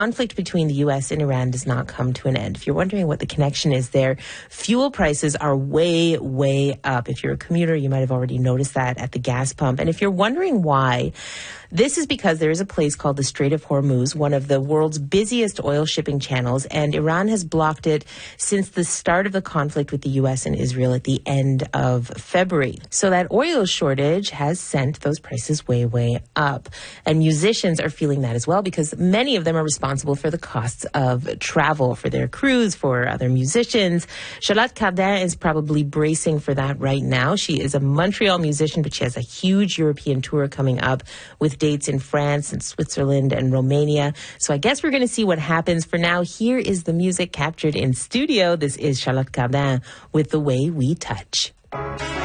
conflict between the U.S. and Iran does not come to an end. If you're wondering what the connection is there, fuel prices are way, way up. If you're a commuter, you might have already noticed that at the gas pump. And if you're wondering why, this is because there is a place called the Strait of Hormuz, one of the world's busiest oil shipping channels, and Iran has blocked it since the start of the conflict with the U.S. and Israel at the end of February. So that oil shortage has sent those prices way, way up. And musicians are feeling that as well because many of them are responsible for the costs of travel for their crews, for other musicians. Charlotte Cardin is probably bracing for that right now. She is a Montreal musician, but she has a huge European tour coming up with dates in France and Switzerland and Romania. So I guess we're going to see what happens. For now, here is the music captured in studio. This is Charlotte Cardin with The Way We Touch.